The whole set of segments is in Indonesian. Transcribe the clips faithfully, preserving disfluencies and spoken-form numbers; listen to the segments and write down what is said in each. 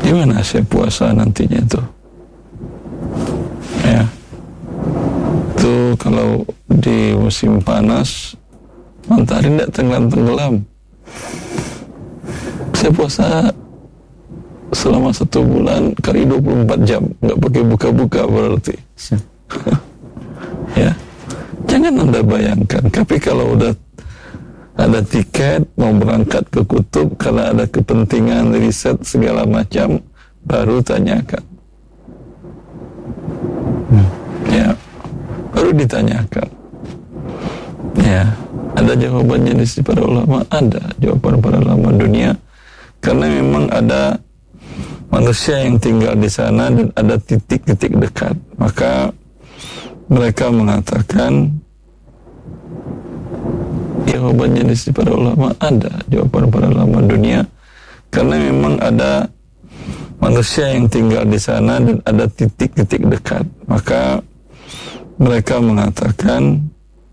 Gimana saya puasa nantinya itu? Ya, itu kalau di musim panas matahari tidak tenggelam-tenggelam, saya puasa selama satu bulan kali dua puluh empat jam, nggak pakai buka-buka berarti. Ya, jangan Anda bayangkan. Tapi kalau udah ada tiket mau berangkat ke kutub karena ada kepentingan riset segala macam, baru tanyakan. Hmm. Ya, baru ditanyakan. Ya, ada jawabannya di sisi para ulama, ada jawaban para ulama dunia, karena memang ada manusia yang tinggal di sana dan ada titik-titik dekat. Maka mereka mengatakan jawabannya di sisi para ulama, ada jawaban para ulama dunia, karena memang ada manusia yang tinggal di sana dan ada titik-titik dekat. Maka mereka mengatakan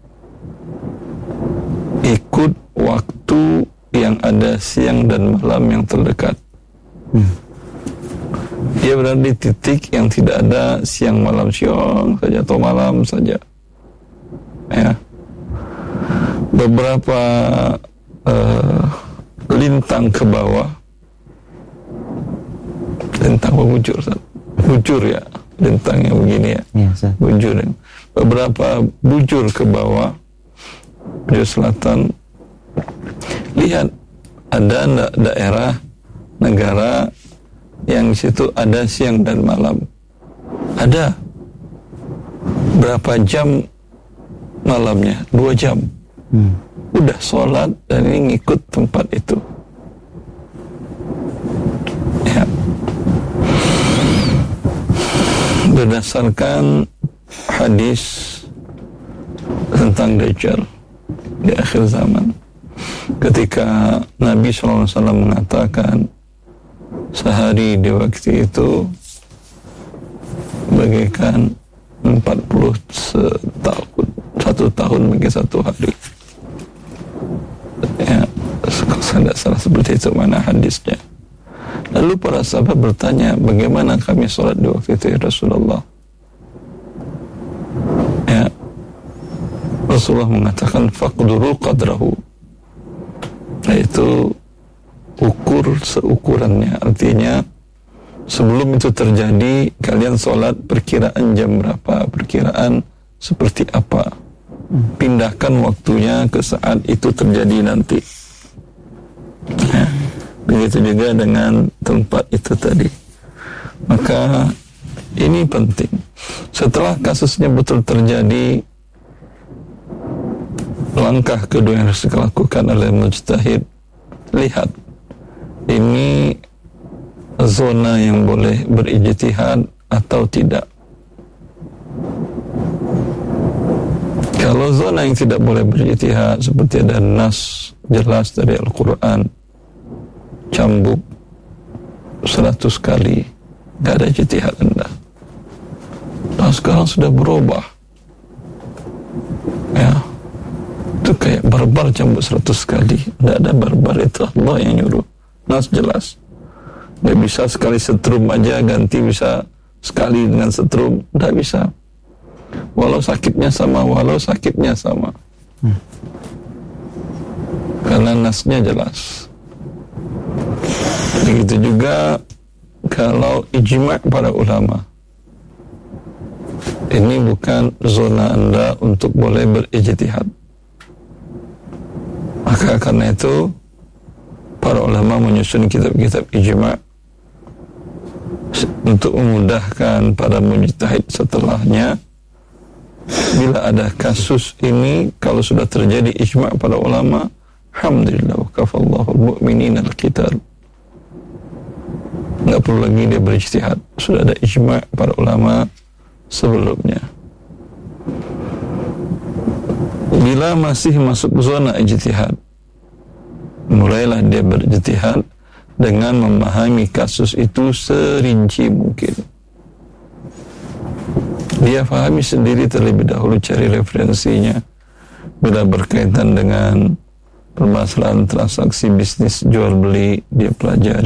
ikut waktu yang ada siang dan malam yang terdekat. Hmm. Dia berada di titik yang tidak ada siang malam, siang saja atau malam saja. Ya. Beberapa uh, lintang ke bawah, lintang bujur, bujur ya, lintang yang begini ya, ya bujur. Beberapa bujur ke bawah, bujur selatan, lihat ada daerah negara yang di situ ada siang dan malam. Ada berapa jam malamnya? Dua jam. Hmm. Udah sholat dan ini ngikut tempat itu. Ya. Berdasarkan hadis tentang Dajjal di akhir zaman, ketika Nabi shallallahu alaihi wasallam mengatakan sehari di waktu itu bagaikan empat puluh setahun, satu tahun bagi satu hari. Ya, saya tidak salah seperti itu mana hadisnya. Lalu para sahabat bertanya, bagaimana kami sholat di waktu itu ya Rasulullah? Ya, Rasulullah mengatakan faqduru qadrahu, yaitu ukur seukurannya. Artinya sebelum itu terjadi kalian sholat perkiraan jam berapa, perkiraan seperti apa, pindahkan waktunya ke saat itu terjadi nanti. Ya, begitu juga dengan tempat itu tadi. Maka ini penting. Setelah kasusnya betul terjadi, langkah kedua yang harus dilakukan oleh mujtahid, lihat ini zona yang boleh berijtihad atau tidak. Kalau zona yang tidak boleh berijtihad, seperti ada nas jelas dari Al-Quran, cambuk seratus kali, gak ada ijtihad Anda. Nah sekarang sudah berubah, ya, itu kayak barbar cambuk seratus kali. Tidak ada barbar, itu Allah yang nyuruh. Nas jelas. Tidak bisa sekali setrum aja ganti bisa sekali dengan setrum, tidak bisa. Walau sakitnya sama, walau sakitnya sama. Hmm. Karena nasnya jelas. Begitu juga kalau ijma' para ulama. Ini bukan zona Anda untuk boleh berijtihad. Maka karena itu para ulama menyusun kitab-kitab ijma' untuk memudahkan para mujtahid setelahnya. Bila ada kasus ini, kalau sudah terjadi ijma' para ulama, alhamdulillah wa kafallahu al-mu'minina al-qital. Enggak perlu lagi dia berijtihad, sudah ada ijma' para ulama sebelumnya. Bila masih masuk zona ijtihad, mulailah dia berijtihad dengan memahami kasus itu serinci mungkin. Dia fahami sendiri terlebih dahulu, cari referensinya. Bila berkaitan dengan permasalahan transaksi bisnis jual beli, dia pelajari.